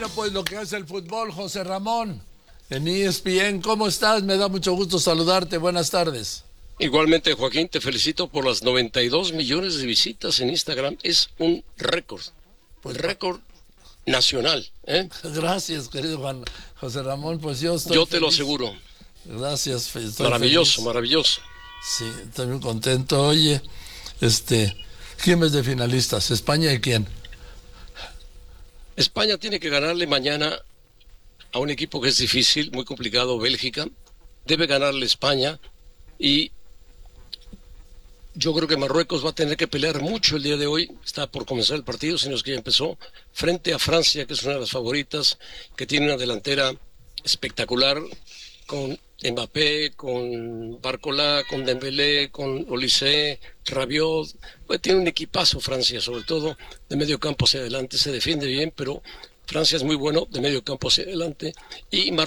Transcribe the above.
Pues lo que hace el fútbol, José Ramón, en ESPN. ¿Cómo estás? Me da mucho gusto saludarte. Buenas tardes. Igualmente, Joaquín, te felicito por las 92 millones de visitas en Instagram. Es un Pues, récord nacional, ¿eh? Gracias, querido Juan José Ramón. Pues yo estoy Yo te lo feliz. aseguro. Gracias, estoy Maravilloso, feliz. maravilloso. Sí, estoy muy contento. Oye, ¿quién es de finalistas? ¿España y quién? España tiene que ganarle mañana a un equipo que es difícil, muy complicado, Bélgica. Debe ganarle España y yo creo que Marruecos va a tener que pelear mucho el día de hoy. Está por comenzar el partido, si no es que ya empezó, frente a Francia, que es una de las favoritas, que tiene una delantera espectacular con Mbappé, con Barcola, con Dembélé, con Olise, Rabiot. Pues tiene un equipazo Francia, sobre todo de medio campo hacia adelante. Se defiende bien, pero Francia es muy bueno de medio campo hacia adelante. Y